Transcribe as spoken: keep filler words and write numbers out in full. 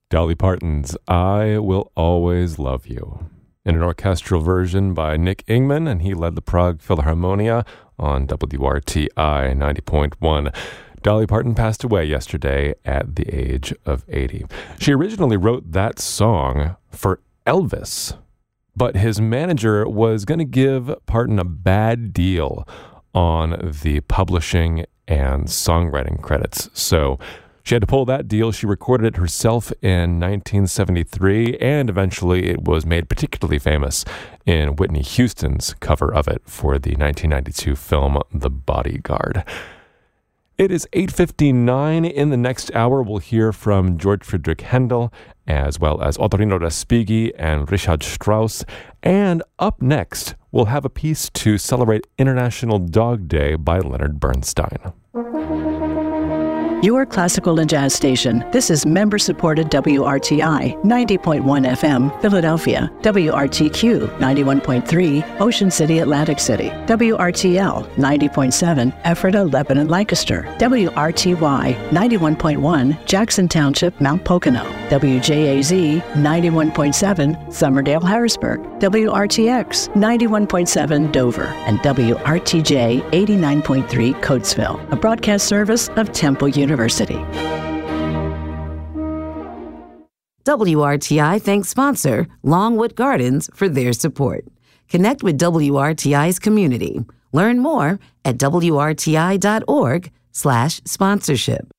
Dolly Parton's I Will Always Love You, in an orchestral version by Nick Ingman, and he led the Prague Philharmonia on W R T I ninety point one. Dolly Parton passed away yesterday at the age of eighty. She originally wrote that song for Elvis, but his manager was going to give Parton a bad deal on the publishing and songwriting credits. So she had to pull that deal. She recorded it herself in nineteen seventy-three, and eventually it was made particularly famous in Whitney Houston's cover of it for the nineteen ninety-two film The Bodyguard. It is eight fifty-nine. In the next hour, we'll hear from George Friedrich Händel, as well as Ottorino Respighi and Richard Strauss. And up next, we'll have a piece to celebrate International Dog Day by Leonard Bernstein. Your classical and jazz station. This is member-supported W R T I, ninety point one F M, Philadelphia. W R T Q, ninety-one point three, Ocean City, Atlantic City. W R T L, ninety point seven, Ephrata, Lebanon, Lancaster. W R T Y, ninety-one point one, Jackson Township, Mount Pocono. W J A Z, ninety-one point seven, Summerdale, Harrisburg. W R T X, ninety-one point seven, Dover. And W R T J, eighty-nine point three, Coatesville. A broadcast service of Temple University. W R T I thanks sponsor Longwood Gardens for their support. Connect with W R T I's community. Learn more at W R T I dot org slash sponsorship.